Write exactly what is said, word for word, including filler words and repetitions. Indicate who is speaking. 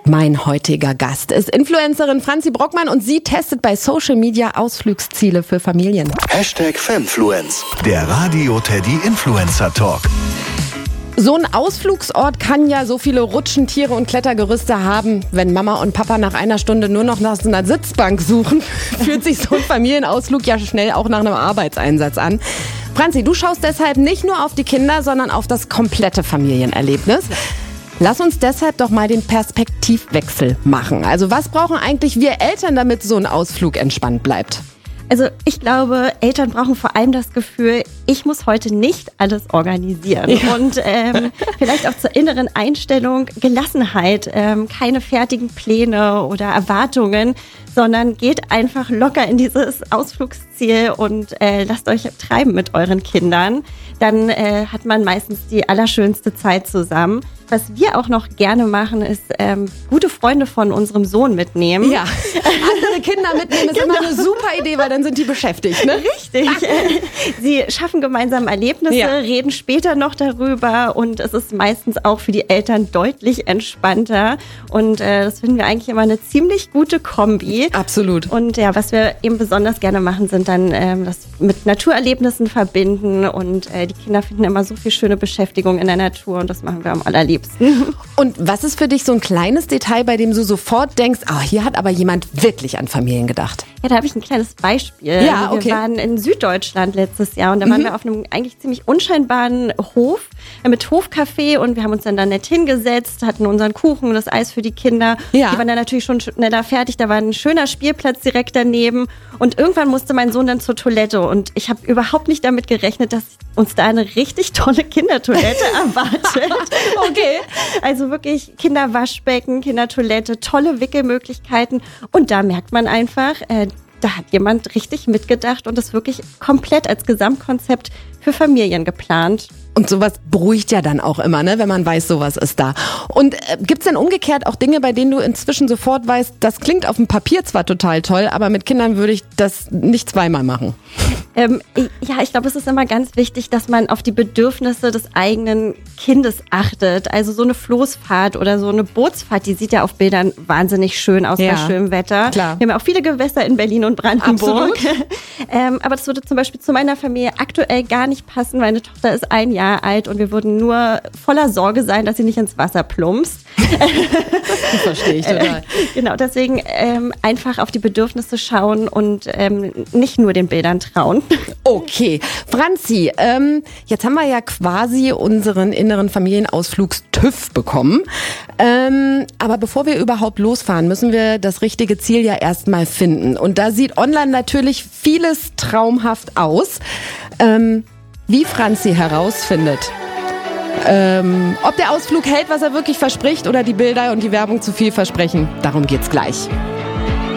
Speaker 1: Mein heutiger Gast ist Influencerin Franzi Brockmann und sie testet bei Social Media Ausflugsziele für Familien.
Speaker 2: Hashtag Femfluence, der Radio Teddy Influencer Talk.
Speaker 1: So ein Ausflugsort kann ja so viele Rutschen, Tiere und Klettergerüste haben. Wenn Mama und Papa nach einer Stunde nur noch nach so einer Sitzbank suchen, fühlt sich so ein Familienausflug ja schnell auch nach einem Arbeitseinsatz an. Franzi, du schaust deshalb nicht nur auf die Kinder, sondern auf das komplette Familienerlebnis. Lass uns deshalb doch mal den Perspektivwechsel machen. Also was brauchen eigentlich wir Eltern, damit so ein Ausflug entspannt bleibt?
Speaker 3: Also ich glaube, Eltern brauchen vor allem das Gefühl, ich muss heute nicht alles organisieren. Ja. Und ähm, vielleicht auch zur inneren Einstellung Gelassenheit, ähm, keine fertigen Pläne oder Erwartungen, sondern geht einfach locker in dieses Ausflugsziel und äh, lasst euch treiben mit euren Kindern. Dann äh, hat man meistens die allerschönste Zeit zusammen. Was wir auch noch gerne machen, ist ähm, gute Freunde von unserem Sohn mitnehmen.
Speaker 1: Ja, andere Kinder mitnehmen ist genau. immer eine super Idee, weil dann sind die beschäftigt, ne?
Speaker 3: Richtig. Sie schaffen gemeinsam Erlebnisse, ja. reden später noch darüber und es ist meistens auch für die Eltern deutlich entspannter. Und äh, das finden wir eigentlich immer eine ziemlich gute Kombi.
Speaker 1: Absolut.
Speaker 3: Und ja, was wir eben besonders gerne machen, sind dann ähm, das mit Naturerlebnissen verbinden und äh, die Kinder finden immer so viel schöne Beschäftigung in der Natur und das machen wir am allerliebsten.
Speaker 1: Und was ist für dich so ein kleines Detail, bei dem du sofort denkst, ah, hier hat aber jemand wirklich an Familien gedacht?
Speaker 3: Ja, da habe ich ein kleines Beispiel.
Speaker 1: Ja,
Speaker 3: also wir
Speaker 1: okay.
Speaker 3: waren in Süddeutschland letztes Jahr und da waren mhm. wir auf einem eigentlich ziemlich unscheinbaren Hof mit Hofcafé und wir haben uns dann da nett hingesetzt, hatten unseren Kuchen und das Eis für die Kinder.
Speaker 1: Ja.
Speaker 3: Die waren dann natürlich schon schneller fertig, da war ein schöner Spielplatz direkt daneben und irgendwann musste mein Sohn dann zur Toilette und ich habe überhaupt nicht damit gerechnet, dass uns da eine richtig tolle Kindertoilette erwartet.
Speaker 1: Okay.
Speaker 3: Also wirklich Kinderwaschbecken, Kindertoilette, tolle Wickelmöglichkeiten und da merkt man einfach, äh, da hat jemand richtig mitgedacht und das wirklich komplett als Gesamtkonzept für Familien geplant.
Speaker 1: Und sowas beruhigt ja dann auch immer, ne, wenn man weiß, sowas ist da. Und äh, gibt's denn umgekehrt auch Dinge, bei denen du inzwischen sofort weißt, das klingt auf dem Papier zwar total toll, aber mit Kindern würde ich das nicht zweimal machen?
Speaker 3: Ähm, ja, ich glaube, es ist immer ganz wichtig, dass man auf die Bedürfnisse des eigenen Kindes achtet. Also so eine Floßfahrt oder so eine Bootsfahrt, die sieht ja auf Bildern wahnsinnig schön aus
Speaker 1: ja,
Speaker 3: bei schönem Wetter.
Speaker 1: Klar.
Speaker 3: Wir haben ja auch viele Gewässer in Berlin und Brandenburg.
Speaker 1: Absolut.
Speaker 3: ähm, aber das würde zum Beispiel zu meiner Familie aktuell gar nicht passen. Meine Tochter ist ein Jahr alt und wir würden nur voller Sorge sein, dass sie nicht ins Wasser plumpst.
Speaker 1: Das verstehe ich total.
Speaker 3: Genau, deswegen ähm, einfach auf die Bedürfnisse schauen und ähm, nicht nur den Bildern trauen.
Speaker 1: Okay, Franzi, ähm, jetzt haben wir ja quasi unseren inneren Familienausflugs-TÜV bekommen. Ähm, aber bevor wir überhaupt losfahren, müssen wir das richtige Ziel ja erstmal finden. Und da sieht online natürlich vieles traumhaft aus. Ähm, wie Franzi herausfindet, ähm, ob der Ausflug hält, was er wirklich verspricht, oder die Bilder und die Werbung zu viel versprechen, darum geht's gleich.